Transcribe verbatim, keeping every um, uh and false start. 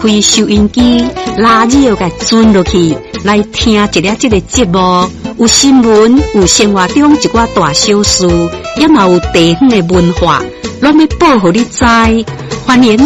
开收音机，拉radio给转落去，来听一个这个节目。有新闻，有生活中一寡大小事，也嘛有地方的文化，拢要报互你知。欢迎